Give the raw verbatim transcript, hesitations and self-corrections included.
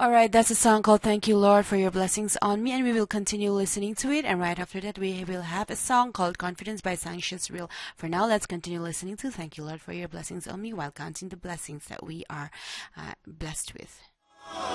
Alright, that's a song called Thank You Lord for Your Blessings on Me, and we will continue listening to it. And right after that, we will have a song called Confidence by Sanctious Real. For now, let's continue listening to Thank You Lord for Your Blessings on Me while counting the blessings that we are uh, blessed with.